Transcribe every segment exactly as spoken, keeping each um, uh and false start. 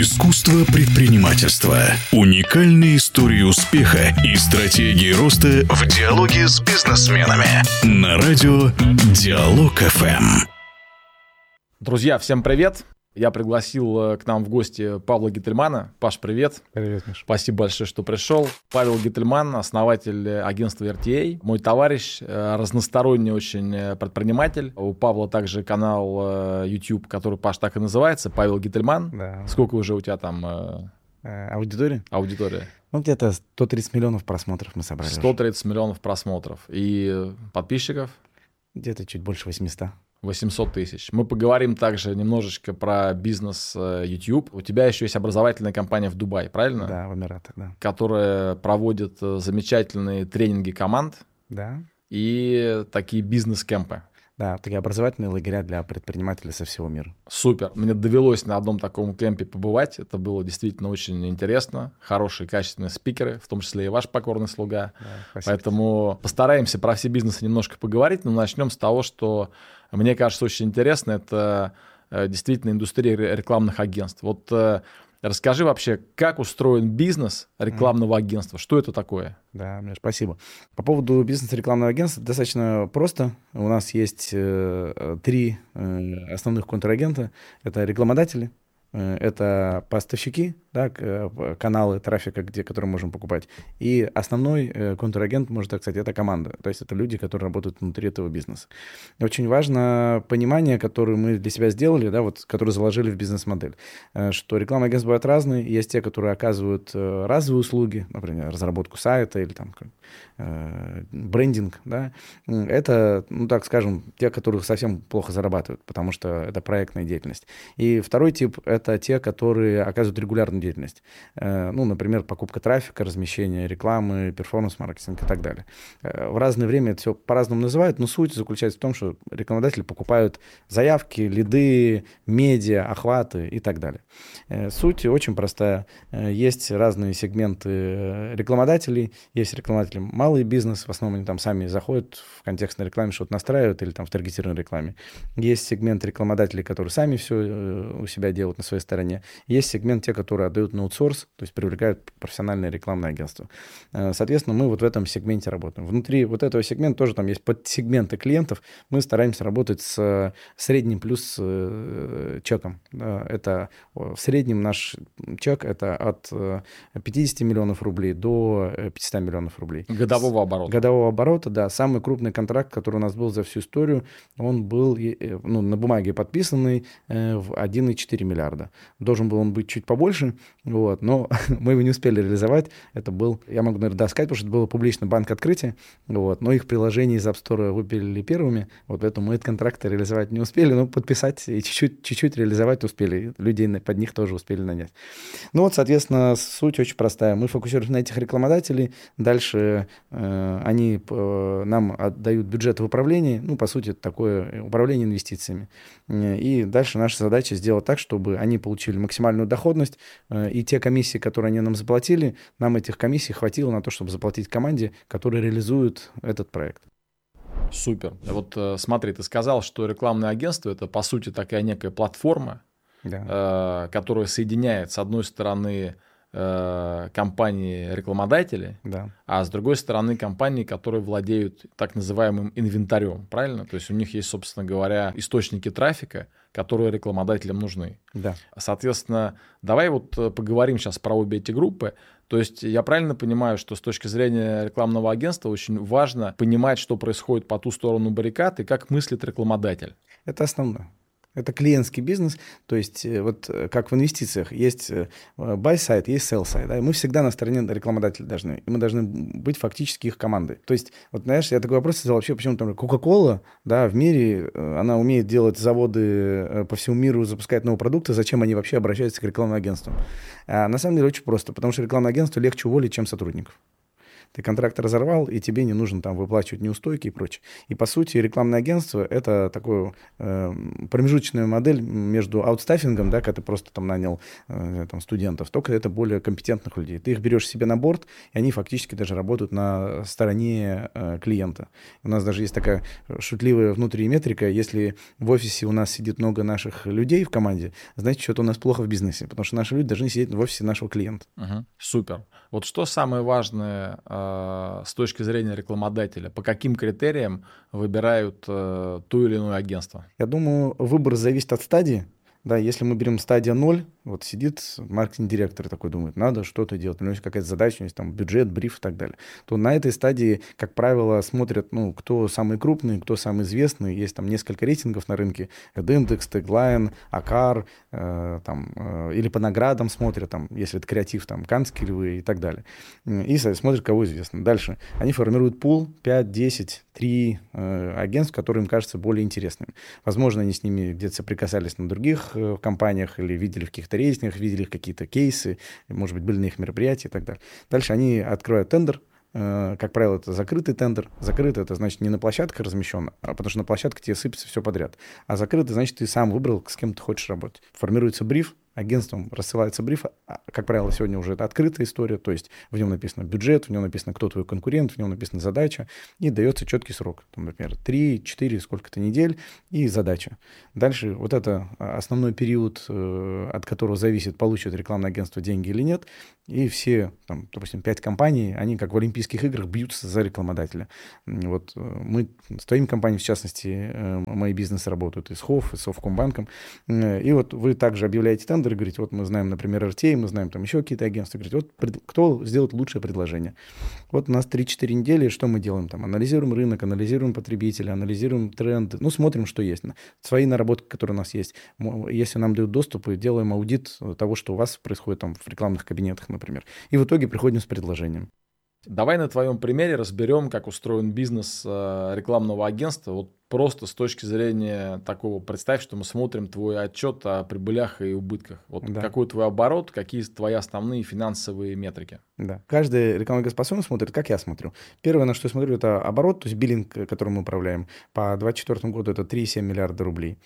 Искусство предпринимательства. Уникальные истории успеха и стратегии роста в диалоге с бизнесменами. На радио Диалог эф эм. Друзья, всем привет! Я пригласил к нам в гости Павла Гительмана. Паш, привет. Привет, Миша. Спасибо большое, что пришел. Павел Гительман, основатель агентства эр ти эй, мой товарищ, разносторонний очень предприниматель. У Павла также канал YouTube, который, Паш, так и называется, Павел Гительман. Да. Сколько уже у тебя там аудитория? Аудитория. Ну, где-то сто тридцать миллионов просмотров мы собрали. сто тридцать миллионов просмотров. И подписчиков? Где-то чуть больше восемьсот. восемьсот тысяч. Мы поговорим также немножечко про бизнес YouTube. У тебя еще есть образовательная компания в Дубае, правильно? Да, в Эмиратах, да. Которая проводит замечательные тренинги команд. Да. И такие бизнес-кемпы. Да, такие образовательные лагеря для предпринимателей со всего мира. Супер. Мне довелось на одном таком кемпе побывать. Это было действительно очень интересно. Хорошие, качественные спикеры, в том числе и ваш покорный слуга. Да, поэтому постараемся про все бизнесы немножко поговорить, но начнем с того, что мне кажется очень интересно. Это действительно индустрия рекламных агентств. Вот расскажи вообще, как устроен бизнес рекламного агентства? Что это такое? Да, Миш, спасибо. По поводу бизнеса рекламного агентства достаточно просто. У нас есть э, три э, основных контрагента. Это рекламодатели, э, это поставщики, да, каналы трафика, где, которые можем покупать. И основной э, контрагент, можно так сказать, это команда. То есть это люди, которые работают внутри этого бизнеса. И очень важно понимание, которое мы для себя сделали, да, вот, которое заложили в бизнес-модель, э, что рекламные агентства бывают разные. Есть те, которые оказывают э, разовые услуги, например, разработку сайта или там э, брендинг. Да. Это, ну так скажем, те, которые совсем плохо зарабатывают, потому что это проектная деятельность. И второй тип — это те, которые оказывают регулярную деятельность. Ну, например, покупка трафика, размещение рекламы, перформанс-маркетинг и так далее. В разное время это все по-разному называют, но суть заключается в том, что рекламодатели покупают заявки, лиды, медиа, охваты и так далее. Суть очень простая. Есть разные сегменты рекламодателей. Есть рекламодатели малый бизнес, в основном они там сами заходят в контекстной рекламе, что-то настраивают или там в таргетированной рекламе. Есть сегмент рекламодателей, которые сами все у себя делают на своей стороне. Есть сегмент те, которые отдают на аутсорс, то есть привлекают профессиональное рекламное агентство. Соответственно, мы вот в этом сегменте работаем. Внутри вот этого сегмента тоже там есть подсегменты клиентов. Мы стараемся работать с средним плюс чеком. Это в среднем наш чек это от пятьдесят миллионов рублей до пятьсот миллионов рублей. Годового оборота. Годового оборота, да. Самый крупный контракт, который у нас был за всю историю, он был, ну, на бумаге подписанный в один целых четыре миллиарда. Должен был он быть чуть побольше, вот, но мы его не успели реализовать. Это был, я могу, наверное, да, сказать, потому что это было публично банк открытия, вот, но их приложения из App Store выпилили первыми, вот, поэтому мы этот контракт реализовать не успели, но подписать и чуть-чуть, чуть-чуть реализовать успели. Людей под них тоже успели нанять. Ну вот, соответственно, суть очень простая. Мы фокусируемся на этих рекламодателей, дальше э, они э, нам отдают бюджет в управлении, ну, по сути, это такое управление инвестициями. И дальше наша задача сделать так, чтобы они получили максимальную доходность, и те комиссии, которые они нам заплатили, нам этих комиссий хватило на то, чтобы заплатить команде, которая реализует этот проект. Супер. Вот смотри, ты сказал, что рекламное агентство — это, по сути, такая некая платформа, да, которая соединяет, с одной стороны, компании-рекламодатели, да, а с другой стороны компании, которые владеют так называемым инвентарем, правильно? То есть у них есть, собственно говоря, источники трафика, которые рекламодателям нужны. Да. Соответственно, давай вот поговорим сейчас про обе эти группы. То есть я правильно понимаю, что с точки зрения рекламного агентства очень важно понимать, что происходит по ту сторону баррикад и как мыслит рекламодатель? Это основное. Это клиентский бизнес, то есть вот как в инвестициях есть buy-side, есть sell-side, да, и мы всегда на стороне рекламодателей должны, и мы должны быть фактически их командой. То есть, вот знаешь, я такой вопрос задал вообще, почему там Coca-Cola, да, в мире, она умеет делать заводы по всему миру, запускать новые продукты, зачем они вообще обращаются к рекламным агентствам? А на самом деле очень просто, потому что рекламное агентство легче уволить, чем сотрудников. Ты контракт разорвал, и тебе не нужно там выплачивать неустойки и прочее. И, по сути, рекламное агентство — это такое э, промежуточная модель между аутстаффингом, да, когда ты просто там нанял э, там, студентов, только это более компетентных людей. Ты их берешь себе на борт, и они фактически даже работают на стороне э, клиента. У нас даже есть такая шутливая внутренняя метрика: если в офисе у нас сидит много наших людей в команде, значит, что-то у нас плохо в бизнесе, потому что наши люди должны сидеть в офисе нашего клиента. Угу. Супер. Вот что самое важное э, с точки зрения рекламодателя? По каким критериям выбирают э, то или иное агентство? Я думаю, выбор зависит от стадии. Да, если мы берем стадия ноль, вот сидит маркетинг-директор такой, думает, надо что-то делать, у него есть какая-то задача, у него есть там бюджет, бриф и так далее, то на этой стадии, как правило, смотрят, ну, кто самый крупный, кто самый известный. Есть там несколько рейтингов на рынке: Эдиндекс, Теглайн, Акар, э, там, э, или по наградам смотрят, там, если это креатив, там, Каннские львы и так далее. И смотрят, кого известно. Дальше они формируют пул пять, десять, три э, агентств, которые им кажутся более интересными. Возможно, они с ними где-то соприкасались на других в компаниях или видели в каких-то рейтингах, видели какие-то кейсы, может быть, были на их мероприятия и так далее. Дальше они открывают тендер. Как правило, это закрытый тендер. Закрытый — это значит не на площадках размещен, а потому что на площадке тебе сыпется все подряд. А закрытый — значит, ты сам выбрал, с кем ты хочешь работать. Формируется бриф, агентством рассылается бриф. Как правило, сегодня уже это открытая история, то есть в нем написано бюджет, в нем написано, кто твой конкурент, в нем написана задача, и дается четкий срок. Там, например, три, четыре, сколько-то недель, и задача. Дальше вот это основной период, от которого зависит, получит рекламное агентство деньги или нет, и все, там, допустим, пять компаний, они как в Олимпийских играх бьются за рекламодателя. Вот мы с твоими компаниями, в частности, мои бизнесы работают и с ХОВ, и с Совкомбанком, и вот вы также объявляете тендер, и говорите, вот мы знаем, например, эр ти эй, мы знаем там еще какие-то агентства, говорите, вот пред, кто сделает лучшее предложение. Вот у нас три-четыре недели, что мы делаем там? Анализируем рынок, анализируем потребителя, анализируем тренды, ну, смотрим, что есть. Свои наработки, которые у нас есть. Если нам дают доступ, и делаем аудит того, что у вас происходит там в рекламных кабинетах, например. И в итоге приходим с предложением. Давай на твоем примере разберем, как устроен бизнес э, рекламного агентства. Вот просто с точки зрения такого, представь, что мы смотрим твой отчет о прибылях и убытках. Вот да. Какой твой оборот, какие твои основные финансовые метрики? Да. Каждый рекламный агентство по-своему смотрит, как я смотрю. Первое, на что я смотрю, это оборот, то есть биллинг, которым мы управляем. По двадцать четвёртому году это три целых семь десятых миллиарда рублей.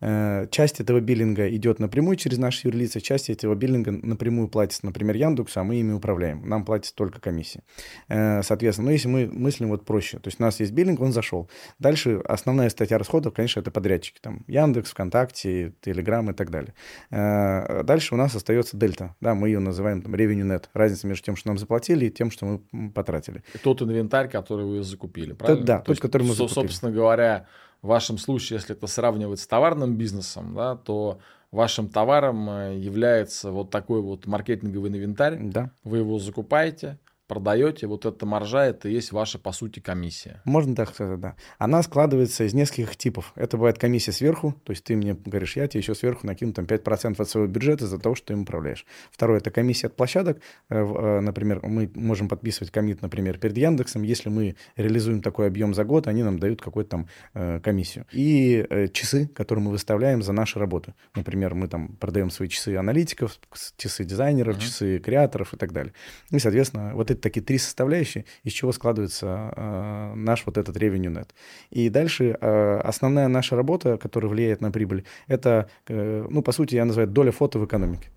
Часть этого биллинга идет напрямую через наши юрлицы, часть этого биллинга напрямую платится, например, Яндексу, а мы ими управляем. Нам платится только комиссия. Соответственно, ну, если мы мыслим вот проще, то есть у нас есть биллинг, он зашел. Дальше основная статья расходов, конечно, это подрядчики. Там Яндекс, ВКонтакте, Телеграм и так далее. Дальше у нас остается дельта. Да, мы ее называем там revenue net. Разница между тем, что нам заплатили, и тем, что мы потратили. И тот инвентарь, который вы закупили, правильно? Да, тот, который мы закупили. Собственно говоря, в вашем случае, если это сравнивать с товарным бизнесом, да, то вашим товаром является вот такой вот маркетинговый инвентарь. Да. Вы его закупаете, продаете, вот эта маржа, это и есть ваша, по сути, комиссия. Можно так сказать, да. Она складывается из нескольких типов. Это бывает комиссия сверху, то есть ты мне говоришь, я тебе еще сверху накину там пять процентов от своего бюджета из-за того, что ты им управляешь. Второе, это комиссия от площадок. Например, мы можем подписывать коммит, например, перед Яндексом. Если мы реализуем такой объем за год, они нам дают какую-то там комиссию. И часы, которые мы выставляем за наши работы. Например, мы там продаем свои часы аналитиков, часы дизайнеров, uh-huh. часы креаторов и так далее. И, соответственно, вот это такие три составляющие, из чего складывается э, наш вот этот revenue net. И дальше э, основная наша работа, которая влияет на прибыль, это, э, ну, по сути, я называю доля фото в экономике.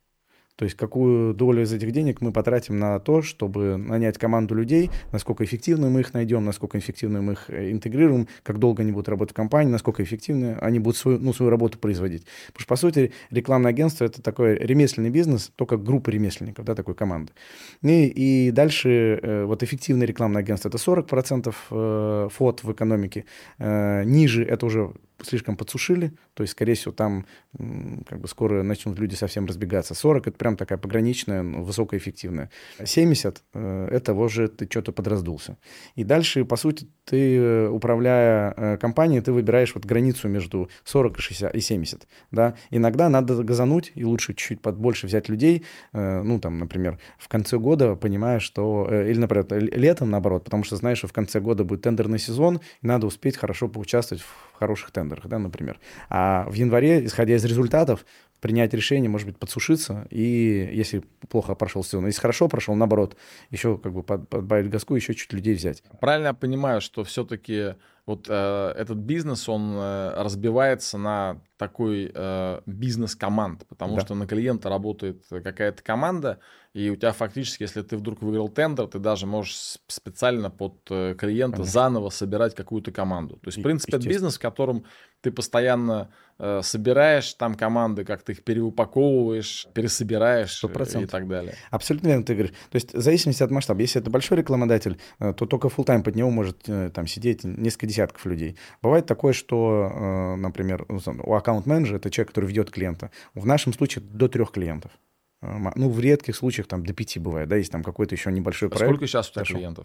То есть какую долю из этих денег мы потратим на то, чтобы нанять команду людей, насколько эффективно мы их найдем, насколько эффективно мы их интегрируем, как долго они будут работать в компании, насколько эффективно они будут свою, ну, свою работу производить. Потому что, по сути, рекламное агентство — это такой ремесленный бизнес, только группа ремесленников, да, такой команды. И, и дальше вот эффективное рекламное агентство — это сорок процентов фот в экономике. Ниже это уже слишком подсушили, то есть, скорее всего, там как бы скоро начнут люди совсем разбегаться. сорок — это прям такая пограничная, высокоэффективная. семьдесят — это уже ты что-то подраздулся. И дальше, по сути, ты, управляя компанией, ты выбираешь вот границу между сорок и шестьдесят и семьдесят. Да? Иногда надо газануть, и лучше чуть-чуть побольше взять людей, ну, там, например, в конце года, понимая, что... Или, например, летом, наоборот, потому что знаешь, что в конце года будет тендерный сезон, и надо успеть хорошо поучаствовать в хороших тендерах, да, например. А в январе, исходя из результатов, принять решение, может быть, подсушиться, и если плохо прошел сезон, если хорошо прошел, наоборот, еще как бы подбавить газку, еще чуть людей взять. Правильно я понимаю, что все-таки вот э, этот бизнес, он э, разбивается на такой э, бизнес-команд, потому да. что на клиента работает какая-то команда, и у тебя фактически, если ты вдруг выиграл тендер, ты даже можешь специально под клиента Конечно. заново собирать какую-то команду. То есть, в принципе, это бизнес, в котором ты постоянно э, собираешь там команды, как ты их переупаковываешь, пересобираешь сто процентов. И так далее. Абсолютно верно ты говоришь. То есть, в зависимости от масштаба. Если это большой рекламодатель, то только фулл-тайм под него может там сидеть несколько десятков людей. Бывает такое, что, например, у аккаунт-менеджера, это человек, который ведет клиента, в нашем случае до трех клиентов. Ну, в редких случаях там до пяти бывает, да, есть там какой-то еще небольшой а проект. Сколько сейчас у тебя клиентов?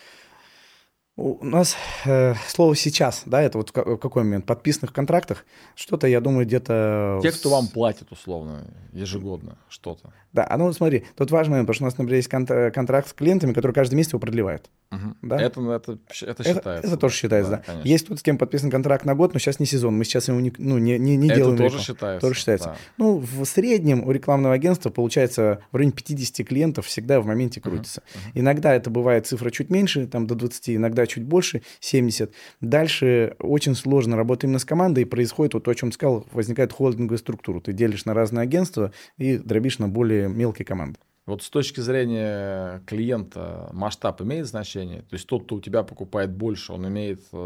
У нас э, слово «сейчас», да, это вот в какой момент? В подписанных контрактах что-то, я думаю, где-то... Те, кто вам платит, условно, ежегодно что-то. Да, а ну смотри, тут важный момент, потому что у нас, например, есть контракт с клиентами, который каждый месяц его продлевает. Угу. Да? Это, это, это считается. Это, это тоже считается, да. да. Есть тут с кем подписан контракт на год, но сейчас не сезон, мы сейчас его не, ну, не, не, не делаем. Это тоже считается. Тоже считается. Да. Ну, в среднем у рекламного агентства получается в районе пятьдесят клиентов всегда в моменте крутится. Uh-huh. Uh-huh. Иногда это бывает цифра чуть меньше, там до двадцати, иногда чуть больше, семьдесят. Дальше очень сложно работать именно с командой, и происходит вот то, о чем ты сказал, возникает холдинговая структура. Ты делишь на разные агентства и дробишь на более мелкие команды. Вот с точки зрения клиента масштаб имеет значение? То есть тот, кто у тебя покупает больше, он имеет э,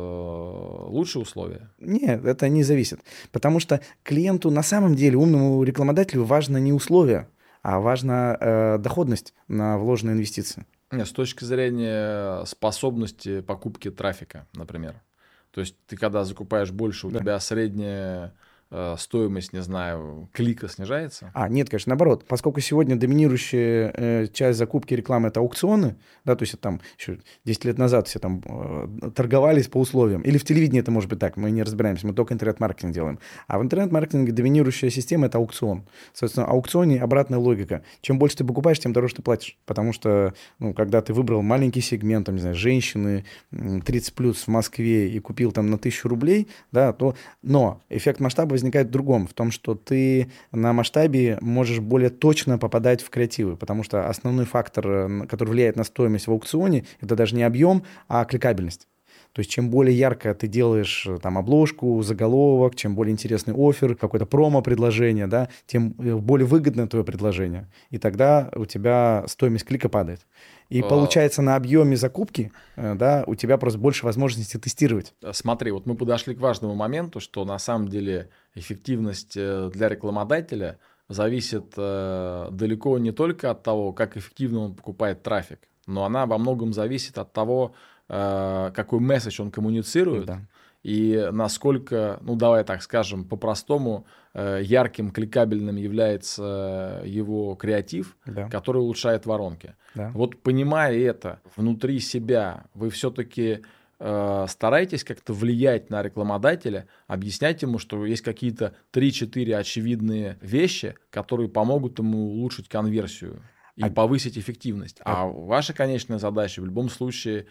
лучшие условия? Нет, это не зависит. Потому что клиенту на самом деле, умному рекламодателю, важно не условия, а важна э, доходность на вложенные инвестиции. Нет, с точки зрения способности покупки трафика, например. То есть ты когда закупаешь больше, у да. тебя средняя... стоимость, не знаю, клика снижается? А, нет, конечно, наоборот. Поскольку сегодня доминирующая э, часть закупки рекламы — это аукционы, да, то есть это там еще десять лет назад все там э, торговались по условиям. Или в телевидении это может быть так, мы не разбираемся, мы только интернет-маркетинг делаем. А в интернет-маркетинге доминирующая система — это аукцион. Соответственно, в аукционе обратная логика. Чем больше ты покупаешь, тем дороже ты платишь. Потому что, ну, когда ты выбрал маленький сегмент, там, не знаю, женщины тридцать плюс в Москве и купил там на тысячу рублей, да, то... Но эффект масштаба возникает в другом, в том, что ты на масштабе можешь более точно попадать в креативы, потому что основной фактор, который влияет на стоимость в аукционе, это даже не объем, а кликабельность. То есть чем более ярко ты делаешь там обложку, заголовок, чем более интересный оффер, какое-то промо-предложение, да, тем более выгодное твое предложение. И тогда у тебя стоимость клика падает. И получается, на объеме закупки, да, у тебя просто больше возможностей тестировать. Смотри, вот мы подошли к важному моменту, что на самом деле эффективность для рекламодателя зависит далеко не только от того, как эффективно он покупает трафик, но она во многом зависит от того, какой месседж он коммуницирует, да. И насколько, ну давай так скажем, по-простому, ярким, кликабельным является его креатив, да. который улучшает воронки. Да. Вот понимая это внутри себя, вы все-таки э, стараетесь как-то влиять на рекламодателя, объяснять ему, что есть какие-то три-четыре очевидные вещи, которые помогут ему улучшить конверсию и а... повысить эффективность. А... а ваша конечная задача в любом случае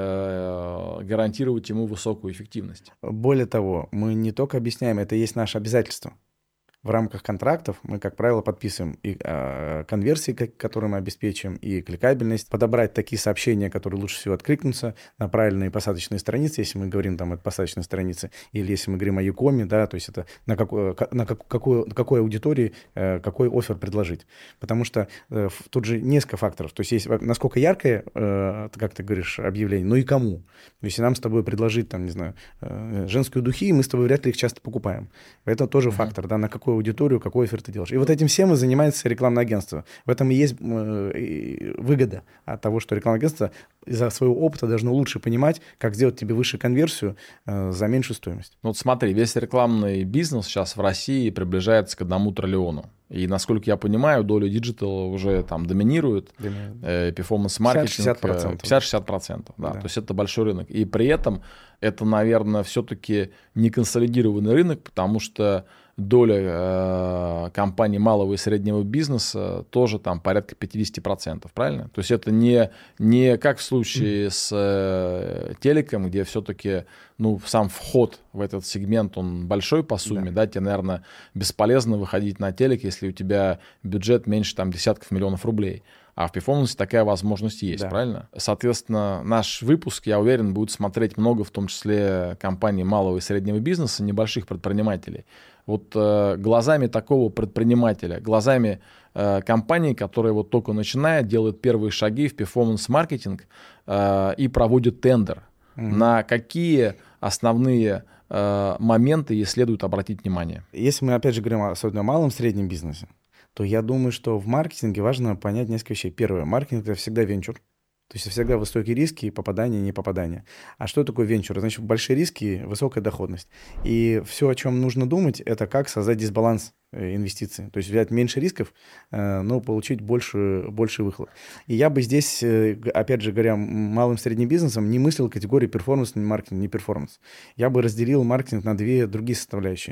э, гарантировать ему высокую эффективность. Более того, мы не только объясняем, это и есть наше обязательство. В рамках контрактов мы, как правило, подписываем и э, конверсии, которые мы обеспечиваем, и кликабельность, подобрать такие сообщения, которые лучше всего откликнутся на правильные посадочные страницы, если мы говорим там о посадочной странице, или если мы говорим о Якоме, да, то есть это на, какой, на как, какой, какой аудитории э, какой оффер предложить. Потому что э, тут же несколько факторов. То есть есть насколько яркое, э, как ты говоришь, объявление, но и кому. То есть если нам с тобой предложить, там, не знаю, э, женские духи, мы с тобой вряд ли их часто покупаем. Это тоже mm-hmm. фактор, да, на какой аудиторию, какой оффер ты делаешь. И вот этим всем и занимается рекламное агентство. В этом и есть выгода от того, что рекламное агентство из-за своего опыта должно лучше понимать, как сделать тебе выше конверсию э, за меньшую стоимость. Ну вот смотри, весь рекламный бизнес сейчас в России приближается к одному триллиону. И, насколько я понимаю, доля диджитала уже там доминирует. Э, перформанс-маркетинг пятьдесят-шестьдесят процентов. Да, да. То есть это большой рынок. И при этом это, наверное, все-таки не консолидированный рынок, потому что доля э, компаний малого и среднего бизнеса тоже там порядка пятьдесят процентов, правильно? То есть это не, не как в случае с э, телеком, где все-таки ну, сам вход в этот сегмент, он большой по сумме, да, да тебе, наверное, бесполезно выходить на телек, если у тебя бюджет меньше там десятков миллионов рублей. А в перформансе такая возможность есть, да. Правильно? Соответственно, наш выпуск, я уверен, будет смотреть много, в том числе компаний малого и среднего бизнеса, небольших предпринимателей. Вот э, глазами такого предпринимателя, глазами э, компании, которая вот только начинает, делает первые шаги в перформанс-маркетинг э, и проводит тендер, mm-hmm. на какие основные э, моменты ей следует обратить внимание? Если мы, опять же, говорим особенно о малом и среднем бизнесе, то я думаю, что в маркетинге важно понять несколько вещей. Первое, маркетинг — это всегда венчур. То есть всегда высокие риски, попадания, не попадания. А что такое венчур? Значит, большие риски, высокая доходность. И все, о чем нужно думать, это как создать дисбаланс инвестиций. То есть взять меньше рисков, но получить больше, больше выхлоп. И я бы здесь, опять же говоря, малым и средним бизнесом не мыслил категории перформанс, не маркетинг, не перформанс. Я бы разделил маркетинг на две другие составляющие.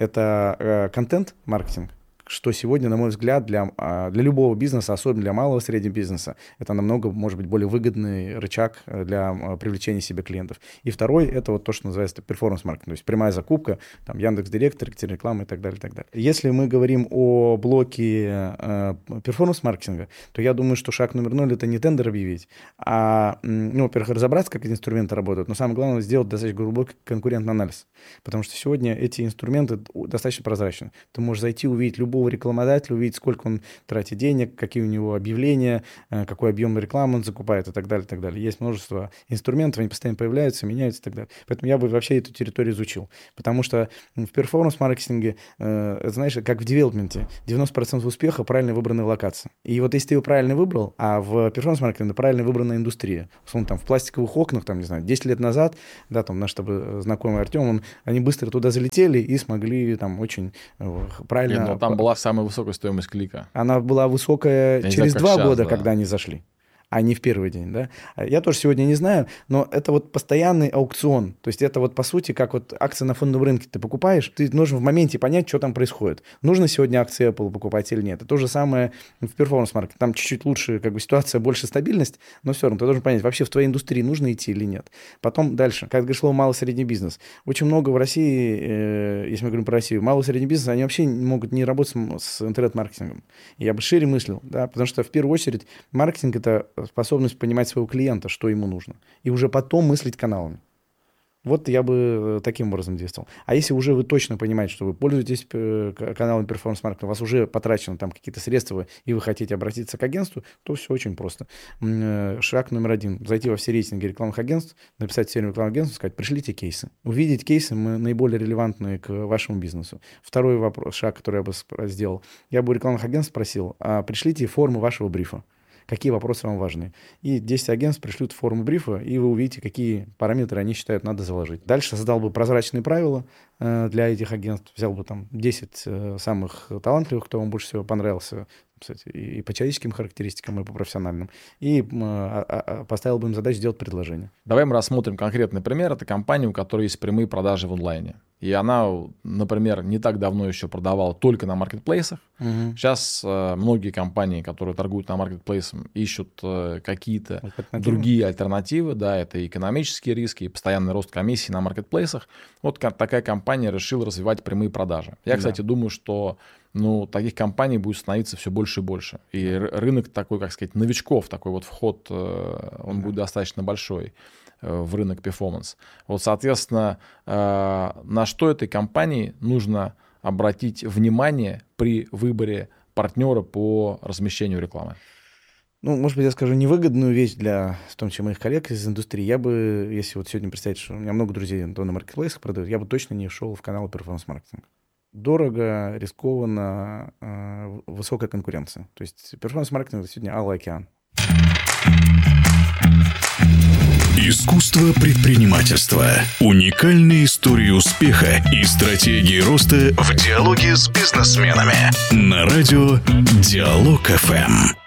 Это контент-маркетинг, что сегодня, на мой взгляд, для, для любого бизнеса, особенно для малого и среднего бизнеса, это намного, может быть, более выгодный рычаг для привлечения себе клиентов. И второй — это вот то, что называется перформанс-маркетинг, то есть прямая закупка, там, Яндекс.Директ, таргетированная реклама и так далее, и так далее. Если мы говорим о блоке э, перформанс-маркетинга, то я думаю, что шаг номер ноль — это не тендер объявить, а, ну, во-первых, разобраться, как эти инструменты работают, но самое главное — сделать достаточно глубокий конкурентный анализ, потому что сегодня эти инструменты достаточно прозрачны. Ты можешь зайти, увидеть любого рекламодателя, увидеть, сколько он тратит денег, какие у него объявления, какой объем рекламы он закупает и так далее, и так далее. Есть множество инструментов, они постоянно появляются, меняются и так далее. Поэтому я бы вообще эту территорию изучил. Потому что в перформанс-маркетинге, э, знаешь, как в девелопменте, девяносто процентов успеха — правильно выбранная локация. И вот если ты его правильно выбрал, а в перформанс-маркетинге правильно выбранная индустрия, условно, там в пластиковых окнах, там, не знаю, десять лет назад, да, там наш тобой знакомый Артем, он, они быстро туда залетели и смогли там очень э, правильно... Нет, но там была самая высокая стоимость клика. Она была высокая Я через знаю, два сейчас, года, да. когда они зашли, а не в первый день, да. Я тоже сегодня не знаю, но это вот постоянный аукцион. То есть это вот по сути как вот акции на фондовом рынке ты покупаешь, ты должен в моменте понять, что там происходит. Нужно сегодня акции Apple покупать или нет. Это то же самое в перформанс-маркете. Там чуть-чуть лучше как бы ситуация, больше стабильность, но все равно ты должен понять, вообще в твоей индустрии нужно идти или нет. Потом дальше, как говоришь, слово малый и средний бизнес. Очень много в России, э, если мы говорим про Россию, малый и средний бизнес, они вообще могут не работать с, с интернет-маркетингом. И я бы шире мыслил, да, потому что в первую очередь маркетинг — это способность понимать своего клиента, что ему нужно, и уже потом мыслить каналами. Вот я бы таким образом действовал. А если уже вы точно понимаете, что вы пользуетесь каналом перформанс-маркетинга, у вас уже потрачено там какие-то средства, и вы хотите обратиться к агентству, то все очень просто. Шаг номер один. Зайти во все рейтинги рекламных агентств, написать серию рекламных агентств, сказать: пришлите кейсы. Увидеть кейсы наиболее релевантные к вашему бизнесу. Второй вопрос, шаг, который я бы сделал. Я бы у рекламных агентств спросил: а пришлите форму вашего брифа. Какие вопросы вам важны. И десять агентств пришлют форму брифа, и вы увидите, какие параметры они считают надо заложить. Дальше создал бы прозрачные правила э, для этих агентств. Взял бы там десять э, самых талантливых, кто вам больше всего понравился, кстати, и по человеческим характеристикам, и по профессиональным. И э, э, поставил бы им задачу сделать предложение. Давай мы рассмотрим конкретный пример. Это компания, у которой есть прямые продажи в онлайне. И она, например, не так давно еще продавала только на маркетплейсах. Угу. Сейчас э, многие компании, которые торгуют на маркетплейсах, ищут э, какие-то альтернативы. другие альтернативы. Да, это экономические риски, и постоянный рост комиссий на маркетплейсах. Вот такая компания решила развивать прямые продажи. Я, кстати, да. думаю, что ну, таких компаний будет становиться все больше и больше. И рынок такой, как сказать, новичков, такой вот вход, э, он да. будет достаточно большой в рынок перформанс. Вот, соответственно, на что этой компании нужно обратить внимание при выборе партнера по размещению рекламы? Ну, может быть, я скажу невыгодную вещь для, в том числе, моих коллег из индустрии. Я бы, если вот сегодня представить, что у меня много друзей, кто на маркетплейсах продают, я бы точно не шел в канал перформанс-маркетинга. Дорого, рискованно, высокая конкуренция. То есть перформанс-маркетинг — это сегодня алый океан. Искусство предпринимательства. Уникальные истории успеха и стратегии роста в диалоге с бизнесменами. На радио Диалог эф эм.